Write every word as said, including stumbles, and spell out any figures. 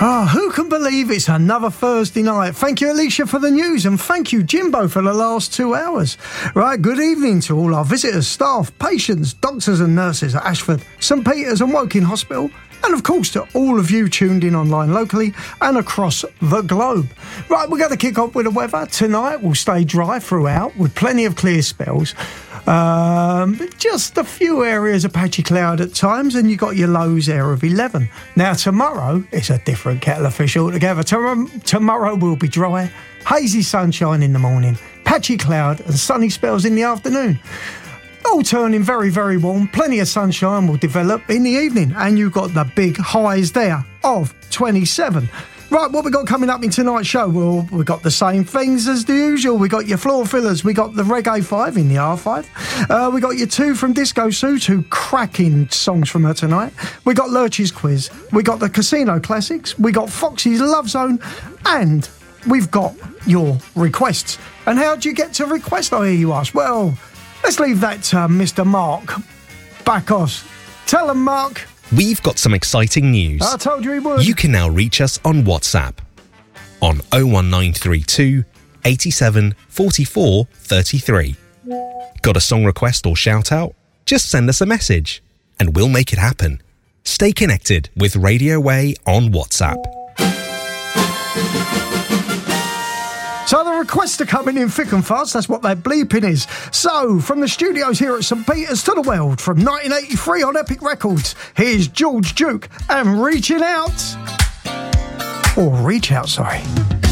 Ah, who can believe it's another Thursday night? Thank you, Alicia, for the news, and thank you, Jimbo, for the last two hours. Right, good evening to all our visitors, staff, patients, doctors and nurses at Ashford, St Peter's and Woking Hospital, and of course to all of you tuned in online locally and across the globe. Right, we're going to kick off with the weather. Tonight will stay dry throughout with plenty of clear spells. Um, just a few areas of patchy cloud at times, and you got your lows there of eleven. Now tomorrow it's a different kettle of fish altogether. Tom- tomorrow will be dry, hazy sunshine in the morning, patchy cloud and sunny spells in the afternoon. All turning very, very warm. Plenty of sunshine will develop in the evening, and you've got the big highs there of twenty-seven. Right, what we got coming up in tonight's show? Well, we got the same things as the usual. We got your floor fillers. We got the Reggae five in the R five. Uh, we got your two from Disco Sue, two cracking songs from her tonight. We got Lurch's quiz. We got the Casino Classics. We got Foxy's Love Zone. And we've got your requests. And how do you get to request, I hear you ask? Well, let's leave that to Mister Mark Backos. Tell him, Mark. We've got some exciting news. I told you he would. You can now reach us on WhatsApp on oh one nine three two, eighty-seven, forty-four, thirty-three. Got a song request or shout out? Just send us a message and we'll make it happen. Stay connected with Radio Way on WhatsApp. So the requests are coming in thick and fast, that's what that bleeping is. So, from the studios here at St Peter's to the world, from nineteen eighty-three on Epic Records, here's George Duke and Reaching Out. Or Reach Out, sorry.